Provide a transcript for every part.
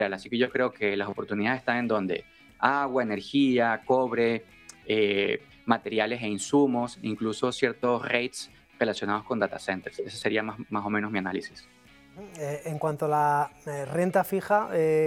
Así que yo creo que las oportunidades están en donde agua, energía, cobre, materiales e insumos, incluso ciertos rates relacionados con data centers. Ese sería más o menos mi análisis. En cuanto a la renta fija,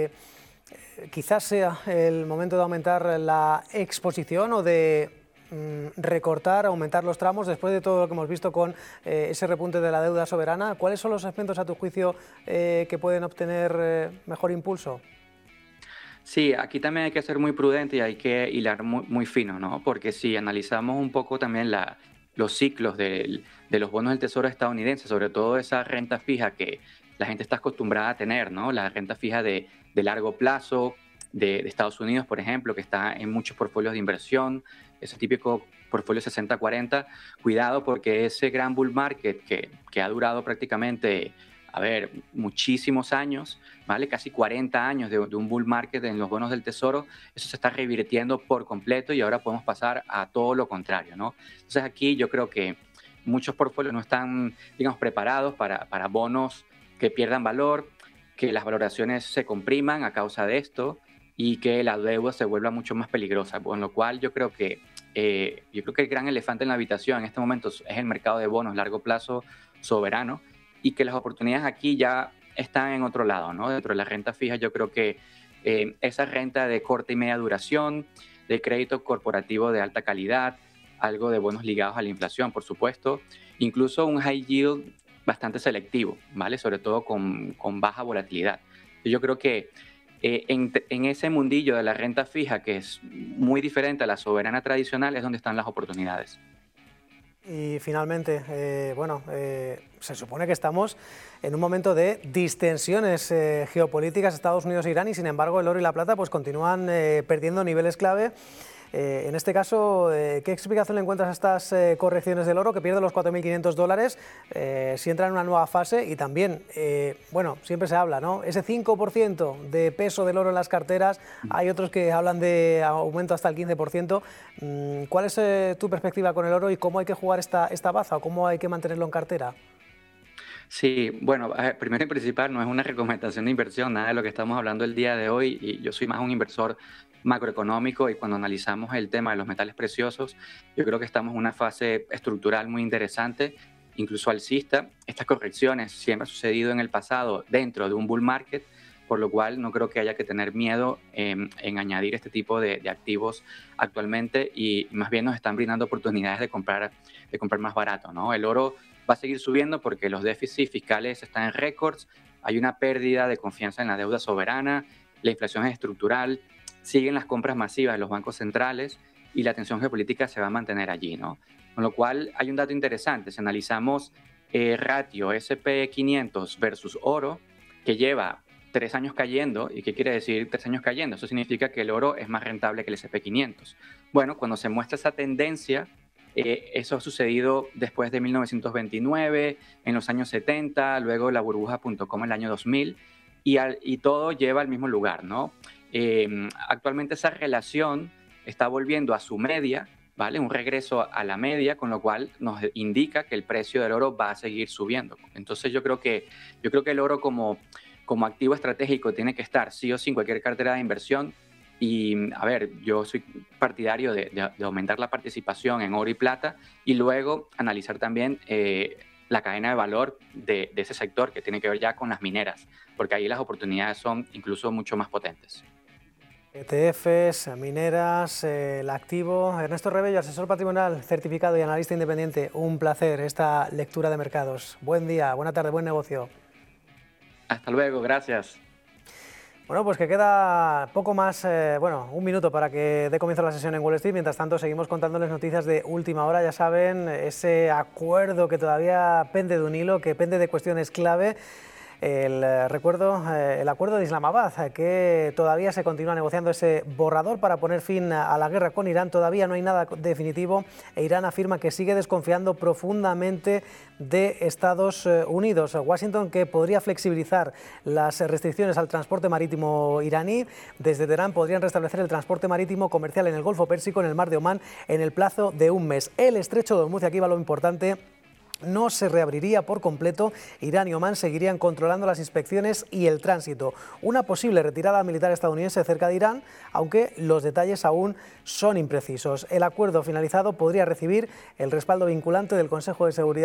quizás sea el momento de aumentar la exposición o de recortar, aumentar los tramos después de todo lo que hemos visto con ese repunte de la deuda soberana. ¿Cuáles son los segmentos, a tu juicio, que pueden obtener mejor impulso? Sí, aquí también hay que ser muy prudente y hay que hilar muy fino, ¿no? Porque si analizamos un poco también los ciclos de los bonos del Tesoro estadounidense, sobre todo esa renta fija que la gente está acostumbrada a tener, ¿no? La renta fija de largo plazo de Estados Unidos, por ejemplo, que está en muchos portfolios de inversión, ese típico portfolio 60-40, cuidado porque ese gran bull market que ha durado prácticamente, a ver, muchísimos años, ¿vale? Casi 40 años de un bull market en los bonos del Tesoro, eso se está revirtiendo por completo y ahora podemos pasar a todo lo contrario, ¿no? Entonces aquí yo creo que muchos portfolios no están, digamos, preparados para bonos que pierdan valor, que las valoraciones se compriman a causa de esto y que la deuda se vuelva mucho más peligrosa, con lo cual yo creo que el gran elefante en la habitación en este momento es el mercado de bonos largo plazo soberano y que las oportunidades aquí ya están en otro lado, ¿no? Dentro de la renta fija yo creo que esa renta de corta y media duración, de crédito corporativo de alta calidad, algo de bonos ligados a la inflación, por supuesto, incluso un high yield bastante selectivo, ¿vale? Sobre todo con baja volatilidad. Yo creo que en ese mundillo de la renta fija, que es muy diferente a la soberana tradicional, es donde están las oportunidades. Y finalmente, se supone que estamos en un momento de distensiones geopolíticas Estados Unidos e Irán y sin embargo el oro y la plata pues continúan perdiendo niveles clave. En este caso, ¿qué explicación le encuentras a estas correcciones del oro que pierde los $4.500 si entra en una nueva fase? Y también, siempre se habla, ¿no? Ese 5% de peso del oro en las carteras, hay otros que hablan de aumento hasta el 15%. ¿Cuál es tu perspectiva con el oro y cómo hay que jugar esta baza o cómo hay que mantenerlo en cartera? Sí, bueno, primero y principal, no es una recomendación de inversión, nada de lo que estamos hablando el día de hoy, y yo soy más un inversor macroeconómico y cuando analizamos el tema de los metales preciosos, yo creo que estamos en una fase estructural muy interesante, incluso alcista. Estas correcciones siempre han sucedido en el pasado dentro de un bull market, por lo cual no creo que haya que tener miedo en añadir este tipo de activos actualmente y más bien nos están brindando oportunidades de comprar más barato, ¿no? El oro va a seguir subiendo porque los déficits fiscales están en récords, hay una pérdida de confianza en la deuda soberana, la inflación es estructural, siguen las compras masivas de los bancos centrales y la tensión geopolítica se va a mantener allí, ¿no? Con lo cual hay un dato interesante, si analizamos ratio SP500 versus oro, que lleva 3 años cayendo, ¿y qué quiere decir 3 años cayendo? Eso significa que el oro es más rentable que el SP500. Bueno, cuando se muestra esa tendencia, eso ha sucedido después de 1929, en los años 70, luego la burbuja.com en el año 2000, y todo lleva al mismo lugar, ¿no? Actualmente esa relación está volviendo a su media, ¿vale? Un regreso a la media, con lo cual nos indica que el precio del oro va a seguir subiendo. Entonces yo creo que el oro como activo estratégico tiene que estar sí o sí en cualquier cartera de inversión. Y a ver, yo soy partidario de aumentar la participación en oro y plata y luego analizar también la cadena de valor de ese sector que tiene que ver ya con las mineras, porque ahí las oportunidades son incluso mucho más potentes. ETFs, mineras, el activo. Ernesto Rebello, asesor patrimonial, certificado y analista independiente. Un placer esta lectura de mercados. Buen día, buena tarde, buen negocio. Hasta luego, gracias. Bueno, pues que queda poco más, un minuto para que dé comienzo la sesión en Wall Street. Mientras tanto, seguimos contándoles noticias de última hora. Ya saben, ese acuerdo que todavía pende de un hilo, que pende de cuestiones clave. El acuerdo de Islamabad, que todavía se continúa negociando ese borrador para poner fin a la guerra con Irán. Todavía no hay nada definitivo e Irán afirma que sigue desconfiando profundamente de Estados Unidos. Washington, que podría flexibilizar las restricciones al transporte marítimo iraní. Desde Teherán podrían restablecer el transporte marítimo comercial en el Golfo Pérsico, en el Mar de Omán, en el plazo de un mes. El estrecho de Hormuz, aquí va lo importante, no se reabriría por completo. Irán y Omán seguirían controlando las inspecciones y el tránsito. Una posible retirada militar estadounidense cerca de Irán, aunque los detalles aún son imprecisos. El acuerdo finalizado podría recibir el respaldo vinculante del Consejo de Seguridad